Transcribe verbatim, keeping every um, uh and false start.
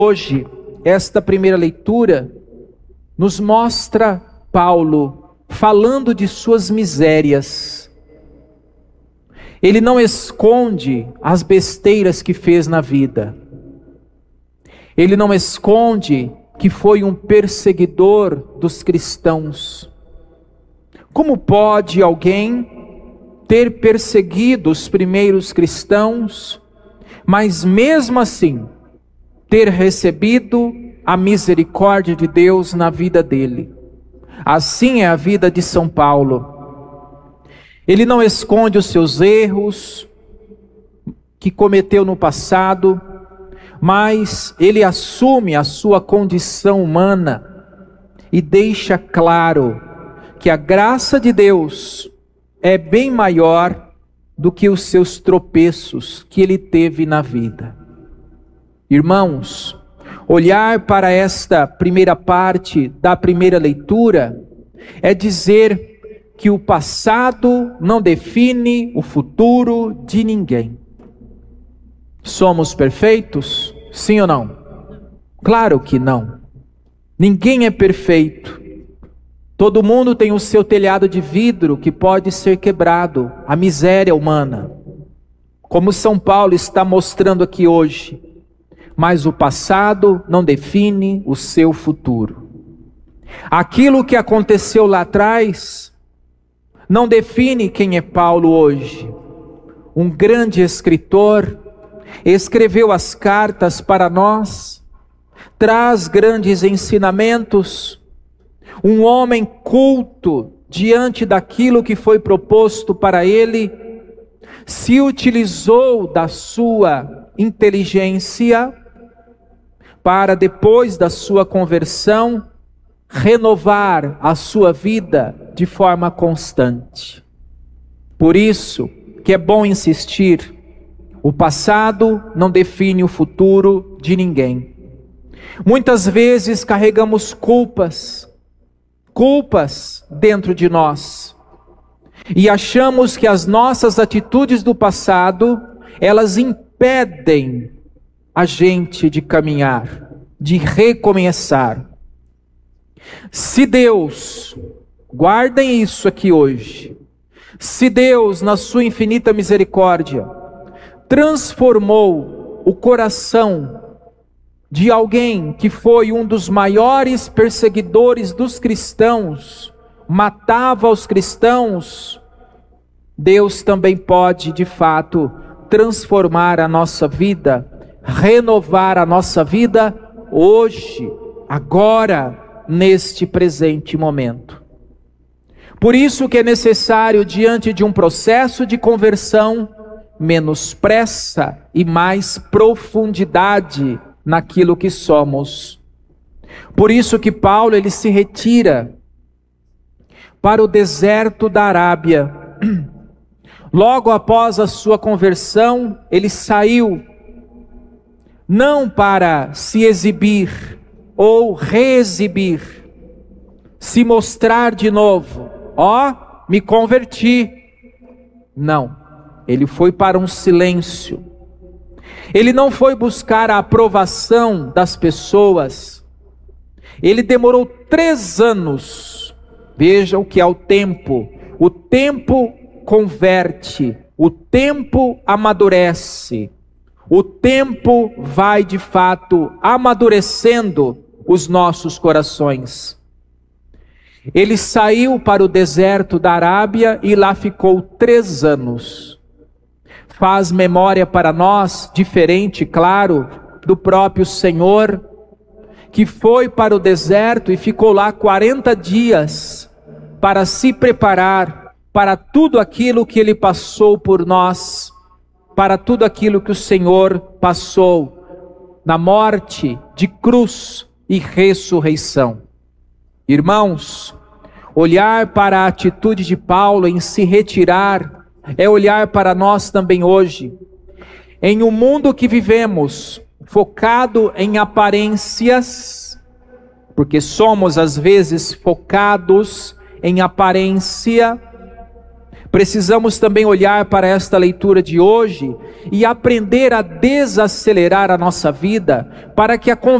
Hoje, esta primeira leitura nos mostra Paulo falando de suas misérias. Ele não esconde as besteiras que fez na vida. Ele não esconde que foi um perseguidor dos cristãos. Como pode alguém ter perseguido os primeiros cristãos, mas mesmo assim ter recebido a misericórdia de Deus na vida dele? Assim é a vida de São Paulo. Ele não esconde os seus erros que cometeu no passado, mas ele assume a sua condição humana e deixa claro que a graça de Deus é bem maior do que os seus tropeços que ele teve na vida. Irmãos, olhar para esta primeira parte da primeira leitura é dizer que o passado não define o futuro de ninguém. Somos perfeitos? Sim ou não? Claro que não. Ninguém é perfeito. Todo mundo tem o seu telhado de vidro que pode ser quebrado, a miséria humana, como São Paulo está mostrando aqui hoje. Mas o passado não define o seu futuro. Aquilo que aconteceu lá atrás não define quem é Paulo hoje. Um grande escritor escreveu as cartas para nós, traz grandes ensinamentos. Um homem culto diante daquilo que foi proposto para ele, se utilizou da sua inteligência para, depois da sua conversão, renovar a sua vida de forma constante. Por isso que é bom insistir, o passado não define o futuro de ninguém. Muitas vezes carregamos culpas, culpas dentro de nós, e achamos que as nossas atitudes do passado, elas impedem a gente de caminhar, de recomeçar. Se Deus, guardem isso aqui hoje, se Deus, na sua infinita misericórdia, transformou o coração de alguém que foi um dos maiores perseguidores dos cristãos, matava os cristãos, Deus também pode, de fato, transformar a nossa vida, renovar a nossa vida hoje, agora, neste presente momento. Por isso que é necessário, diante de um processo de conversão, menos pressa e mais profundidade naquilo que somos. Por isso que Paulo, ele se retira para o deserto da Arábia. Logo após a sua conversão, ele saiu, não para se exibir ou reexibir, se mostrar de novo, ó, me converti. Não, ele foi para um silêncio. Ele não foi buscar a aprovação das pessoas. Ele demorou três anos. Veja o que é o tempo. O tempo converte, o tempo amadurece. O tempo vai de fato amadurecendo os nossos corações. Ele saiu para o deserto da Arábia e lá ficou três anos. Faz memória para nós, diferente, claro, do próprio Senhor, que foi para o deserto e ficou lá quarenta dias para se preparar para tudo aquilo que Ele passou por nós, para tudo aquilo que o Senhor passou na morte de cruz e ressurreição. Irmãos, olhar para a atitude de Paulo em se retirar é olhar para nós também hoje. Em um mundo que vivemos, focado em aparências, porque somos às vezes focados em aparência, Precisamos também olhar para esta leitura de hoje e aprender a desacelerar a nossa vida para que a